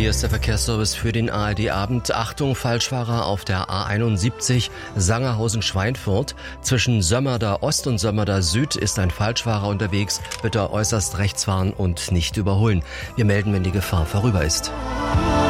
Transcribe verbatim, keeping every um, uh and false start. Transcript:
Hier ist der Verkehrsservice für den A R D-Abend. Achtung, Falschfahrer auf der A einundsiebzig Sangerhausen-Schweinfurt. Zwischen Sömmerda Ost und Sömmerda Süd ist ein Falschfahrer unterwegs. Bitte äußerst rechts fahren und nicht überholen. Wir melden, wenn die Gefahr vorüber ist.